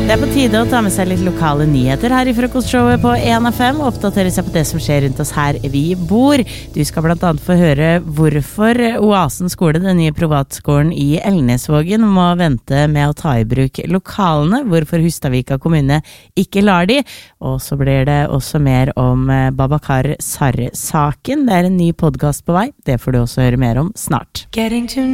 Det på tide å ta med seg litt lokale nyheter her I frokostshowet på 1FM og oppdatere seg på det som skjer rundt oss her vi bor. Du skal blant annet få høre hvorfor Oasen skole, den nye privatskolen I Elnesvågen, må vente med å ta I bruk lokalene, hvorfor Hustadvika kommune ikke lar de, og så blir det også mer om Babakar Sarr-saken. Det en ny podcast på vei, det får du også høre mer om snart.